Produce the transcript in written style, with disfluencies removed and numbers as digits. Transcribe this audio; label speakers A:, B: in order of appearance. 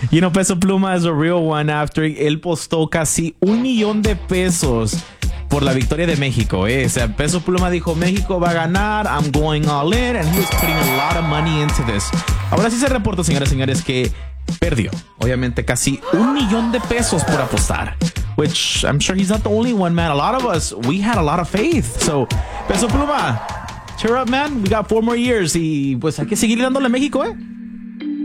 A: Peso Pluma is a real one after él postó casi $1,000,000 por la victoria de México. O sea, Peso Pluma dijo, México va a ganar, I'm going all in, and he was putting a lot of money into this. Ahora sí se reporta, señoras y señores, que perdió. Obviamente casi $1,000,000 por apostar. Which I'm sure he's not the only one, man. A lot of us, we had a lot of faith. So, Peso Pluma, cheer up, man. We got 4 more years. Y pues hay que seguir dándole a México,